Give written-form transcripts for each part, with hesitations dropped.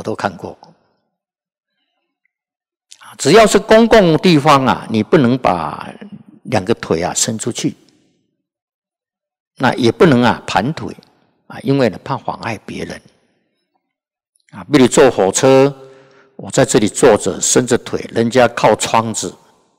都看过。只要是公共地方啊，你不能把两个腿啊伸出去，那也不能啊盘腿啊，因为呢怕妨碍别人啊。比如坐火车，我在这里坐着伸着腿，人家靠窗子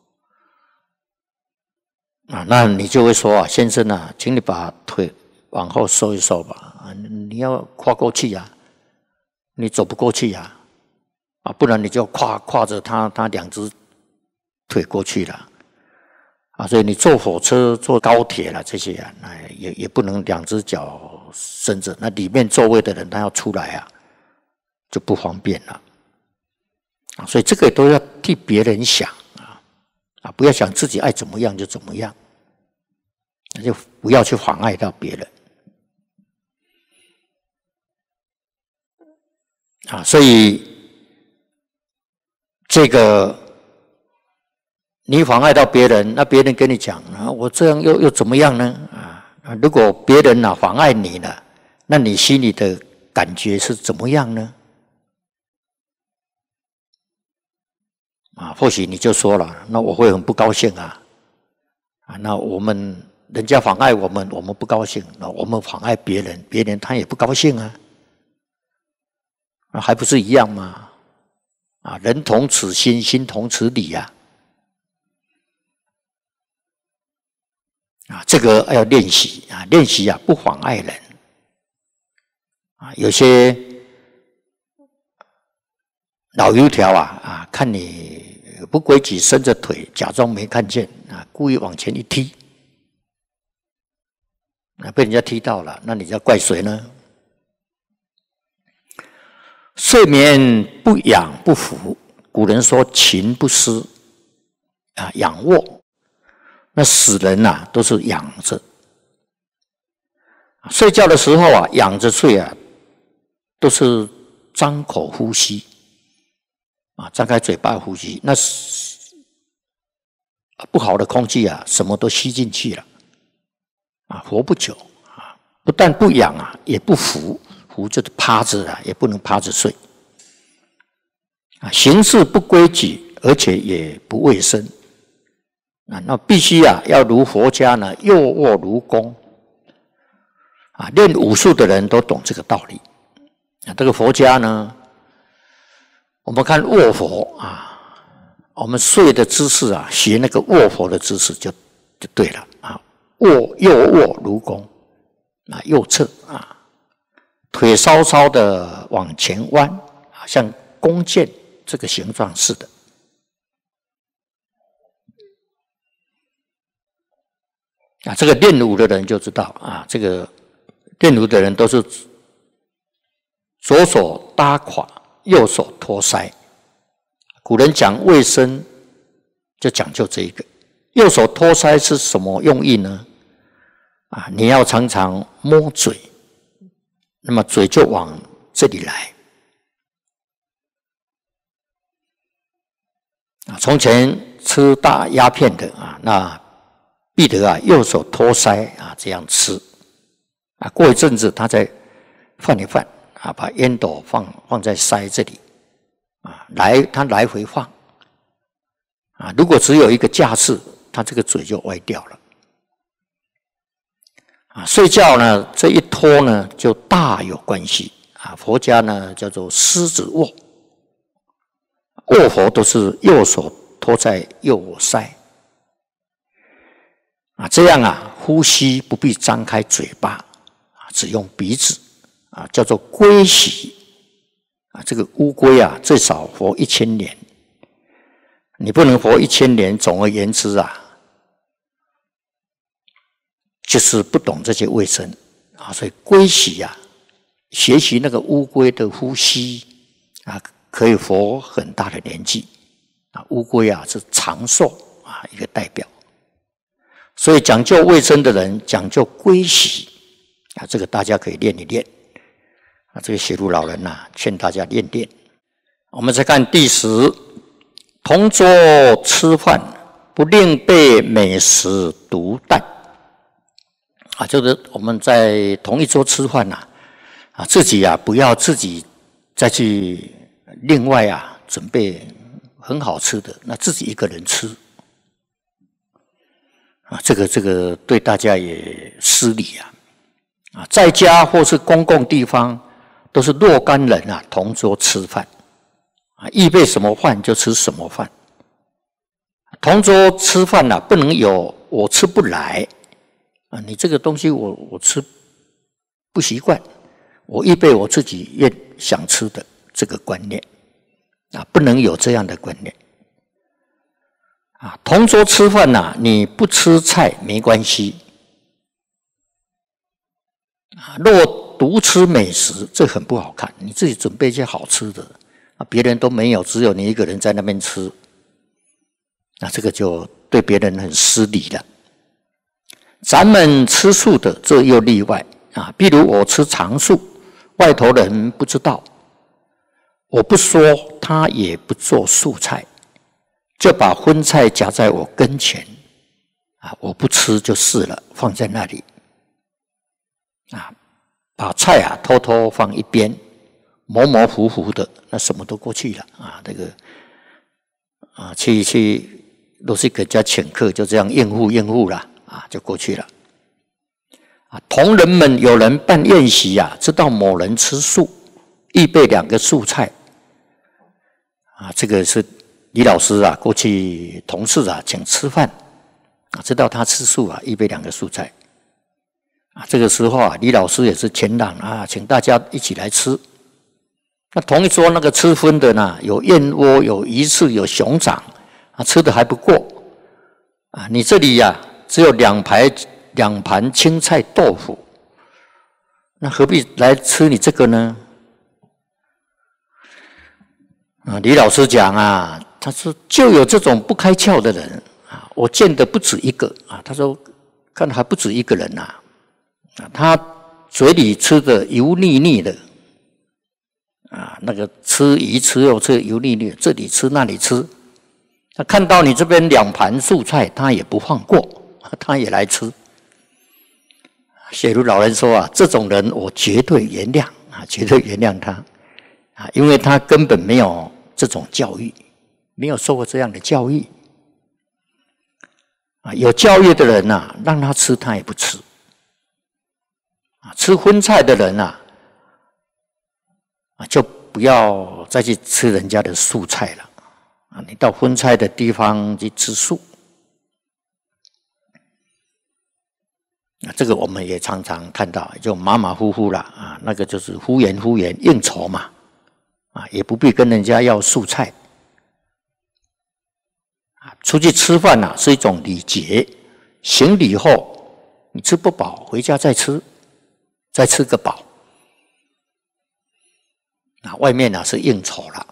啊，那你就会说啊，先生啊，请你把腿往后收一收吧，啊，你要跨过去啊，你走不过去啊，啊，不然你就跨着他两只腿过去了，啊，所以你坐火车、坐高铁了这些啊，那也不能两只脚伸着，那里面座位的人他要出来啊，就不方便了，啊，所以这个都要替别人想啊，不要想自己爱怎么样就怎么样，就不要去妨碍到别人。啊，所以这个你妨碍到别人，那别人跟你讲啊，我这样又怎么样呢？啊，如果别人啊妨碍你了，那你心里的感觉是怎么样呢？啊，或许你就说了，那我会很不高兴啊，那人家妨碍我们不高兴，那我们妨碍别人，别人他也不高兴啊。还不是一样吗？啊，人同此心，心同此理啊！啊，这个要练习啊，练习啊，不妨碍人啊。有些老油条啊，看你不规矩，伸着腿，假装没看见啊，故意往前一踢，啊，被人家踢到了，那你要怪谁呢？睡眠不仰不伏，古人说勤不思啊，仰卧。那死人啊，都是仰着。睡觉的时候啊，仰着睡啊，都是张口呼吸啊，张开嘴巴呼吸。那不好的空气啊，什么都吸进去了啊，活不久啊。不但不仰啊，也不伏。伏就是趴着啊，也不能趴着睡啊，行事不规矩，而且也不卫生啊。那必须啊，要如佛家呢，右卧如弓啊。练武术的人都懂这个道理啊。这个佛家呢，我们看卧佛啊，我们睡的姿势啊，学那个卧佛的姿势就对了啊。右卧如弓啊，右侧啊。腿稍稍的往前弯，像弓箭这个形状似的。啊，这个练武的人就知道啊，这个练武的人都是左手搭胯，右手托腮。古人讲卫生，就讲究这一个。右手托腮是什么用意呢？啊，你要常常摸嘴。那么嘴就往这里来啊！从前吃大鸦片的啊，那必得啊右手托腮啊，这样吃啊。过一阵子，他再放一放啊，把烟斗放在腮这里啊，他来回放啊。如果只有一个架势，他这个嘴就歪掉了。啊，睡觉呢，这一托呢就大有关系啊。佛家呢叫做狮子卧，卧佛都是右手托在右腮啊，这样啊呼吸不必张开嘴巴啊，只用鼻子啊，叫做龟息啊。这个乌龟啊，最少活1000年，你不能活1000年。总而言之啊，就是不懂这些卫生啊，所以龟息啊，学习那个乌龟的呼吸啊，可以活很大的年纪啊。乌龟啊是长寿啊一个代表，所以讲究卫生的人讲究龟息啊，这个大家可以练一练啊。这个写入老人啊，劝大家练练。我们再看第10，同桌吃饭，不令被美食独啖。啊，就是我们在同一桌吃饭呐，啊，自己啊不要自己再去另外啊准备很好吃的，那自己一个人吃啊，这个对大家也失礼啊！在家或是公共地方，都是若干人啊同桌吃饭啊，预备什么饭就吃什么饭。同桌吃饭啊，不能有我吃不来啊，你这个东西我吃不习惯，我预备我自己想吃的这个观念啊，不能有这样的观念啊。同桌吃饭啊，你不吃菜没关系啊，若独吃美食，这很不好看。你自己准备一些好吃的啊，别人都没有，只有你一个人在那边吃，那这个就对别人很失礼了。咱们吃素的，这又例外啊。比如我吃长素，外头人不知道，我不说，他也不做素菜，就把荤菜夹在我跟前啊，我不吃就是了，放在那里啊，把菜啊偷偷放一边，模模糊糊的，那什么都过去了啊。这个啊，去都是给人家请客，就这样应付了啊，就过去了。啊，同仁们有人办宴席啊，知道某人吃素，预备2个素菜啊，这个是李老师啊，过去同事啊请吃饭啊，知道他吃素啊，预备2个素菜啊，这个时候啊，李老师也是前朗啊，请大家一起来吃。那同一桌那个吃荤的呢，有燕窝，有鱼翅，有熊掌啊，吃的还不过啊，你这里呀只有2盘青菜豆腐，那何必来吃你这个呢？啊，李老师讲啊，他说就有这种不开窍的人啊，我见的不止一个啊。他说看还不止一个人呐，啊，他嘴里吃的油腻腻的啊，那个吃鱼吃肉吃油腻腻，这里吃那里吃，他看到你这边2盘素菜，他也不放过，他也来吃。谢如老人说啊，这种人我绝对原谅啊，绝对原谅他啊，因为他根本没有这种教育，没有受过这样的教育啊。有教育的人呐，让他吃他也不吃啊。吃荤菜的人呐，就不要再去吃人家的素菜了啊。你到荤菜的地方去吃素。这个我们也常常看到，就马马虎虎了啊，那个就是敷衍应酬嘛，啊，也不必跟人家要素菜啊。出去吃饭啊是一种礼节，行礼后你吃不饱，回家再吃，再吃个饱。啊，外面呢是应酬了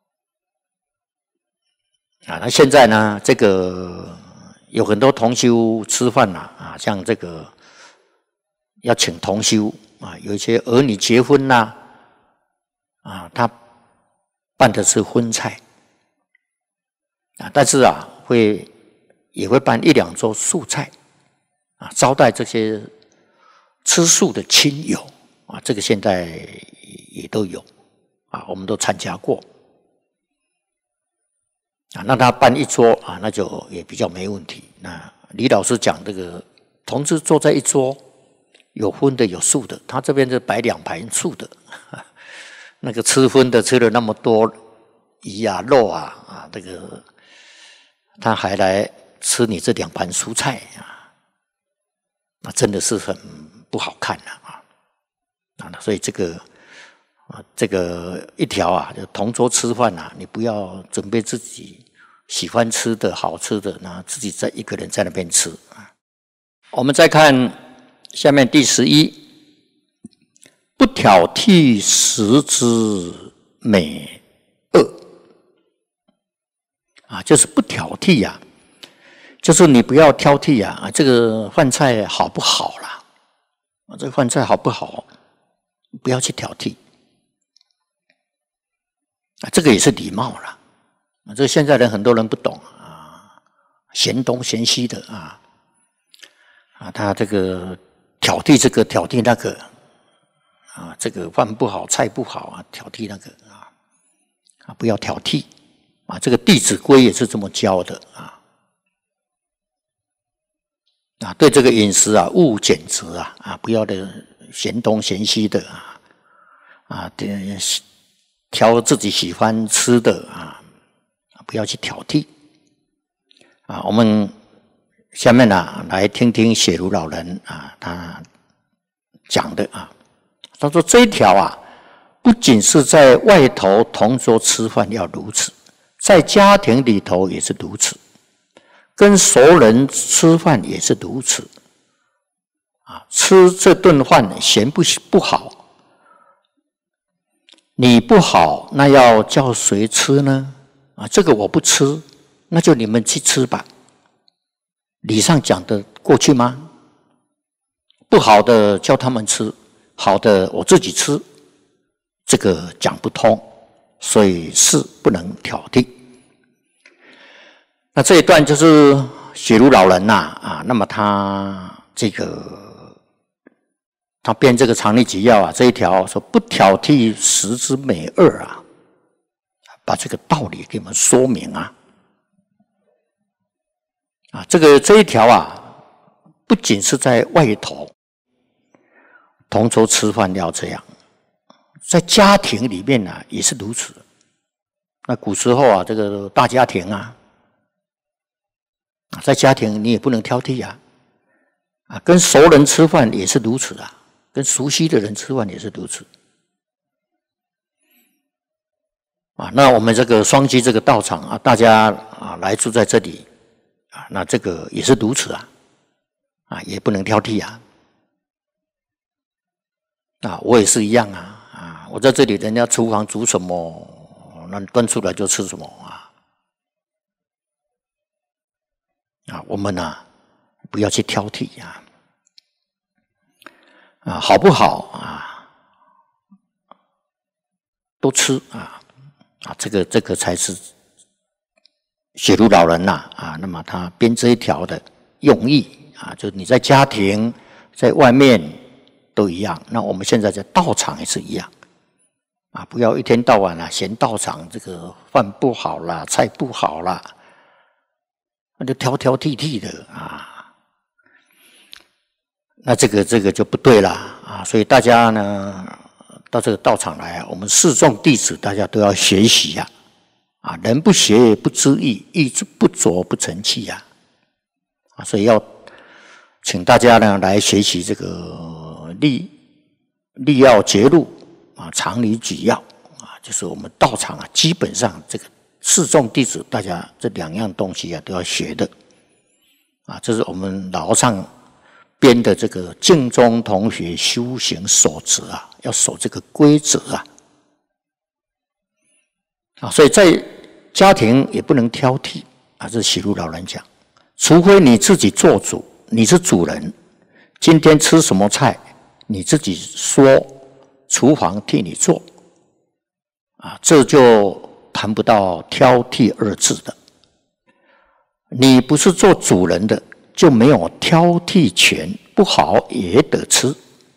啊。那现在呢，这个有很多同修吃饭啊，像这个要请同修啊，有一些儿女结婚啊，他办的是荤菜啊，但是啊也会办1、2桌素菜啊，招待这些吃素的亲友啊，这个现在也都有啊，我们都参加过啊。那他办1桌啊，那就也比较没问题。那李老师讲这个同志坐在1桌，有荤的有素的，他这边就摆2盘素的，那个吃荤的吃了那么多鱼啊肉啊，这个他还来吃你这2盘蔬菜啊，那真的是很不好看了啊。所以这个一条啊，就同桌吃饭啊，你不要准备自己喜欢吃的好吃的，然后自己一个人在那边吃啊。我们再看下面第11，不挑剔食之美恶啊，就是不挑剔啊，就是你不要挑剔啊，这个饭菜好不好啦？这个饭菜好不好？不要去挑剔啊，这个也是礼貌啦。这个现在人很多人不懂啊，嫌东嫌西的啊，他这个挑剔这个挑剔那个啊，这个饭不好菜不好啊，挑剔那个不要挑剔啊。这个《弟子规》也是这么教的啊。对这个饮食啊，勿拣择啊，不要的嫌东嫌西的挑自己喜欢吃的不要去挑剔我们下面来听听雪如老人他讲的他说这一条不仅是在外头同桌吃饭要如此，在家庭里头也是如此，跟熟人吃饭也是如此吃这顿饭嫌不好，你不好，那要叫谁吃呢？这个我不吃，那就你们去吃吧。礼上讲的过去吗？不好的叫他们吃，好的我自己吃，这个讲不通，所以是不能挑剔。那这一段就是雪如老人那么他编这个常例纪要这一条说不挑剔食之美恶把这个道理给我们说明这一条不仅是在外头同桌吃饭要这样，在家庭里面也是如此。那古时候这个大家庭在家庭你也不能挑剔跟熟人吃饭也是如此跟熟悉的人吃饭也是如此那我们这个双溪这个道场大家来住在这里那这个也是如此也不能挑剔我也是一样我在这里人家厨房煮什么那端出来就吃什么我们不要去挑剔好不好都吃这个才是雪如老人那么他编这一条的用意就是你在家庭在外面都一样，那我们现在在道场也是一样不要一天到晚嫌道场这个饭不好啦，菜不好啦，那就挑剔剔的那这个就不对了所以大家呢到这个道场来我们四众弟子大家都要学习人不学不知义，义不着不成器所以要请大家呢来学习这个立要节录常理举要就是我们道场基本上这个四众弟子大家这两样东西都要学的这是我们老和尚编的这个净宗同学修行守则要守这个规则所以在家庭也不能挑剔这是雪如老人讲，除非你自己做主，你是主人，今天吃什么菜你自己说，厨房替你做这就谈不到挑剔二字的。你不是做主人的，就没有挑剔权，不好也得吃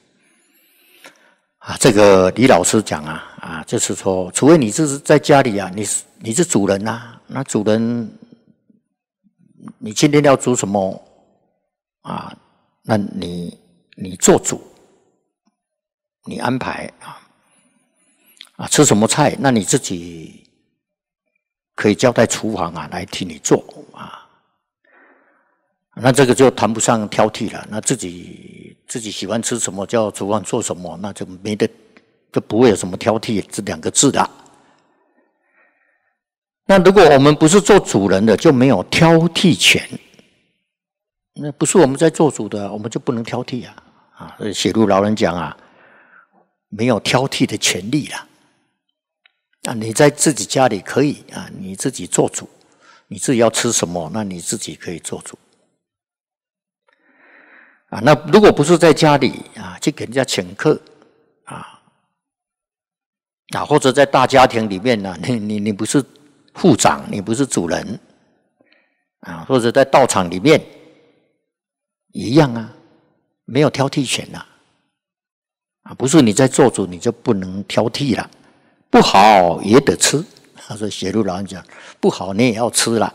这个李老师讲就是说，除非你是在家里你是主人那主人你今天要煮什么那你做主，你安排吃什么菜，那你自己可以交代厨房来替你做那这个就谈不上挑剔了。那自己喜欢吃什么，叫厨房做什么，那就就不会有什么挑剔这两个字的。那如果我们不是做主人的，就没有挑剔权。那不是我们在做主的，我们就不能挑剔所以雪如老人讲没有挑剔的权利你在自己家里可以你自己做主，你自己要吃什么，那你自己可以做主那如果不是在家里去给人家请客或者在大家庭里面你不是副长，你不是主人或者在道场里面一样没有挑剔权不是你在做主你就不能挑剔了，不好也得吃他说写入老人讲不好，你也要吃啦。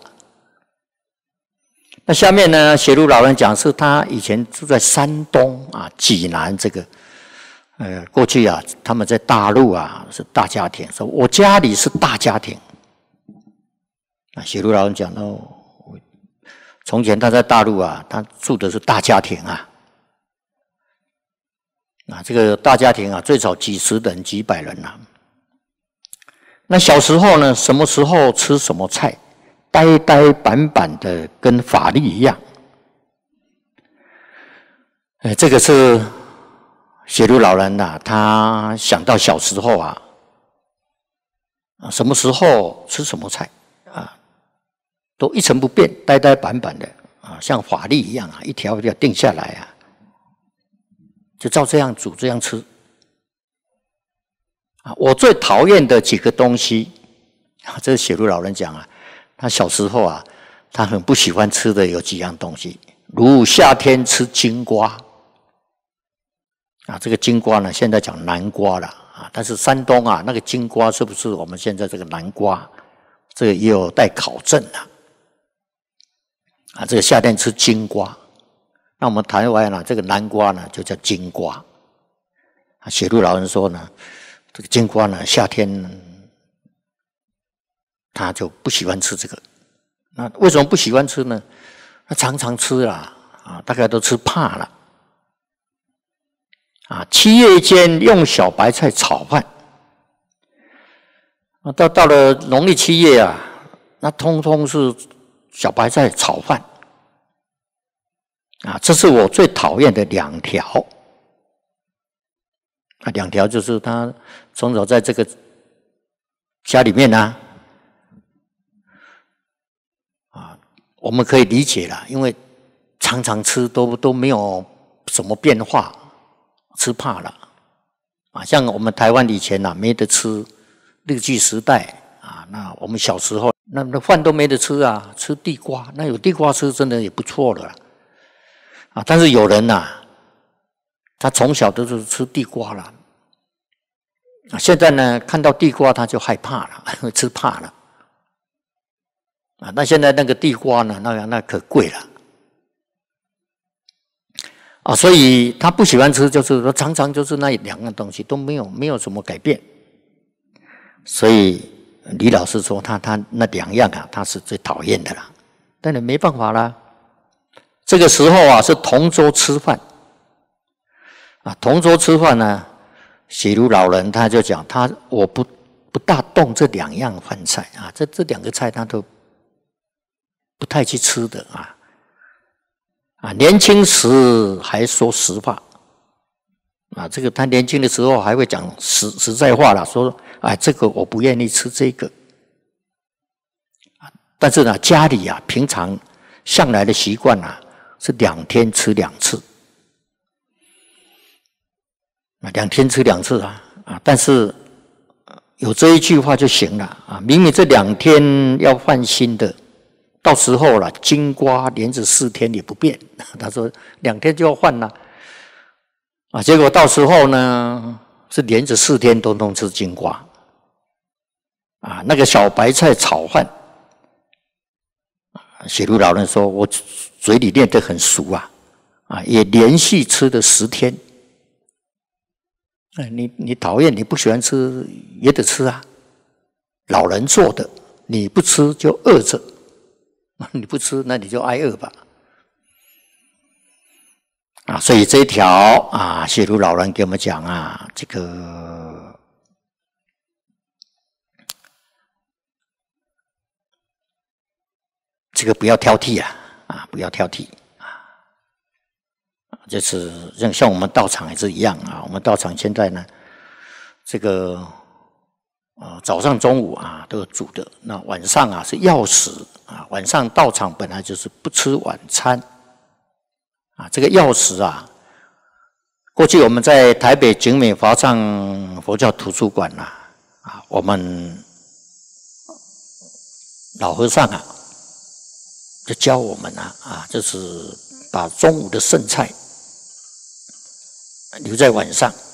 那下面呢，写入老人讲是他以前住在山东啊，济南这个，过去啊，他们在大陆啊是大家庭，说我家里是大家庭。啊，写入老人讲哦，从前他在大陆啊，他住的是大家庭啊。啊，这个大家庭啊，最少几十人、几百人啊。那小时候呢，什么时候吃什么菜，呆呆板板的，跟法律一样。这个是写入老人呐，他想到小时候啊，什么时候吃什么菜啊，都一成不变，呆呆板板的啊，像法律一样啊，一条一条定下来啊。就照这样煮，这样吃。啊，我最讨厌的几个东西，啊，这是写入老人讲啊，他小时候啊，他很不喜欢吃的有几样东西，如夏天吃金瓜。啊，这个金瓜呢，现在讲南瓜了啊，但是山东啊，那个金瓜是不是我们现在这个南瓜？这个也有待考证啊。啊，这个夏天吃金瓜。那我们台湾呢，这个南瓜呢就叫金瓜。啊，写入老人说呢，这个金瓜呢，夏天他就不喜欢吃这个。那为什么不喜欢吃呢？他常常吃啦，啊，大概都吃怕了。啊，7月间用小白菜炒饭。啊，到了农历7月啊，那通通是小白菜炒饭。啊，这是我最讨厌的2条。啊，2条就是他从小在这个家里面呢，啊，我们可以理解了，因为常常吃都没有什么变化，吃怕了。啊，像我们台湾以前啊，没得吃，日据时代啊，那我们小时候那饭都没得吃啊，吃地瓜，那有地瓜吃真的也不错了。啊，但是有人呐，他从小都是吃地瓜了，啊，现在呢看到地瓜他就害怕了，吃怕了，啊，那现在那个地瓜呢，那可贵了，啊，所以他不喜欢吃，就是说常常就是那2样东西都没有什么改变，所以李老师说他那2样啊，他是最讨厌的啦，但是没办法啦。这个时候啊，是同桌吃饭，啊，同桌吃饭呢，写如老人他就讲我不大动这2样饭菜啊，这2个菜他都不太去吃的啊，啊，年轻时还说实话，啊，这个他年轻的时候还会讲实在话了，说哎，这个我不愿意吃这个，但是呢，家里啊平常向来的习惯啊。是2天吃2次，啊，2天吃2次啊，但是有这一句话就行了啊。明明这2天要换新的，到时候了，金瓜连着4天也不变。他说2天就要换了，啊，结果到时候呢是连着4天都吃金瓜，啊，那个小白菜炒饭。写如老人说，我嘴里念得很熟啊，啊，也连续吃了10天。你讨厌，你不喜欢吃也得吃啊。老人做的，你不吃就饿着，你不吃那你就挨饿吧。啊，所以这一条啊，写如老人给我们讲啊，这个不要挑剔啊，不要挑剔啊。就是像我们道场也是一样啊，我们道场现在呢，这个早上中午啊都有煮的，那晚上啊是药食啊，晚上道场本来就是不吃晚餐啊，这个药食啊，过去我们在台北景美华藏佛教图书馆啊，我们老和尚啊。就教我们就是把中午的剩菜留在晚上，